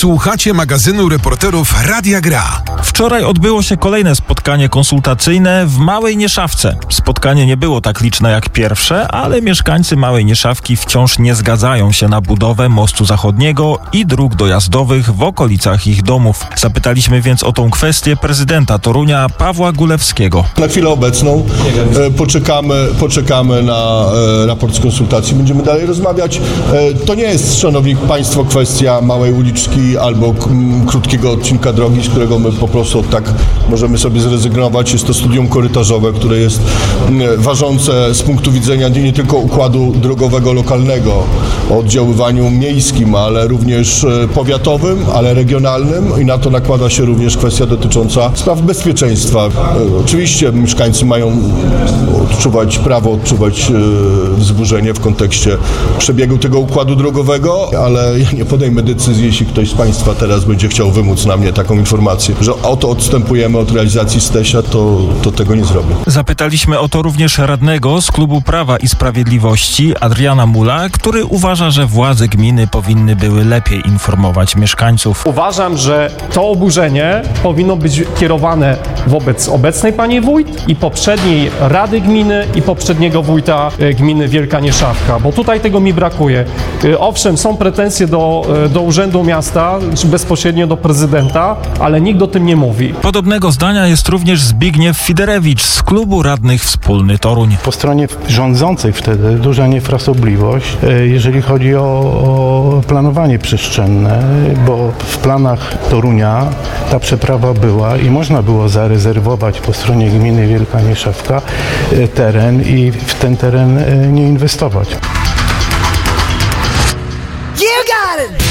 Słuchacie magazynu reporterów Radia Gra. Wczoraj odbyło się kolejne spotkanie konsultacyjne w Małej Nieszawce. Spotkanie nie było tak liczne jak pierwsze, ale mieszkańcy Małej Nieszawki wciąż nie zgadzają się na budowę mostu zachodniego i dróg dojazdowych w okolicach ich domów. Zapytaliśmy więc o tą kwestię prezydenta Torunia Pawła Gulewskiego. Na chwilę obecną poczekamy na raport z konsultacji, będziemy dalej rozmawiać. To nie jest, szanowni państwo, kwestia małej uliczki albo krótkiego odcinka drogi, z którego my po prostu tak możemy sobie zrezygnować. Jest to studium korytarzowe, które jest ważące z punktu widzenia nie tylko układu drogowego lokalnego, o oddziaływaniu miejskim, ale również powiatowym, ale regionalnym i na to nakłada się również kwestia dotycząca spraw bezpieczeństwa. Oczywiście mieszkańcy mają prawo odczuwać wzburzenie w kontekście przebiegu tego układu drogowego, ale ja nie podejmę decyzji, jeśli ktoś z państwa teraz będzie chciał wymóc na mnie taką informację, że oto odstępujemy od realizacji STEŚ-a, to tego nie zrobię. Zapytaliśmy o to również radnego z Klubu Prawa i Sprawiedliwości Adriana Mula, który uważa, że władze gminy powinny były lepiej informować mieszkańców. Uważam, że to oburzenie powinno być kierowane wobec obecnej pani wójt i poprzedniej rady gminy i poprzedniego wójta gminy Wielka Nieszawka, bo tutaj tego mi brakuje. Owszem, są pretensje do Urzędu Miasta, czy bezpośrednio do prezydenta, ale nikt o tym nie mówi. Podobnego zdania jest również Zbigniew Fiderewicz z Klubu Radnych Wspólny Toruń. Po stronie rządzącej wtedy duża niefrasobliwość, jeżeli chodzi o planowanie przestrzenne, bo w planach Torunia ta przeprawa była i można było zarezerwować po stronie gminy Wielka Nieszawka teren i w ten teren nie inwestować. You got it!